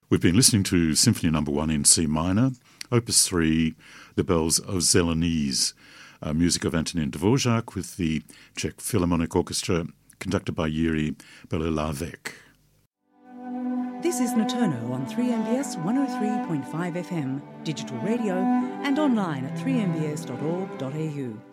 We've been listening to Symphony No. 1 in C minor, Opus 3, The Bells of Zelenise, music of Antonin Dvorak with the Czech Philharmonic Orchestra, conducted by Jiří Bělohlávek. This is Notono on 3MBS 103.5 FM, digital radio, and online at 3mbs.org.au.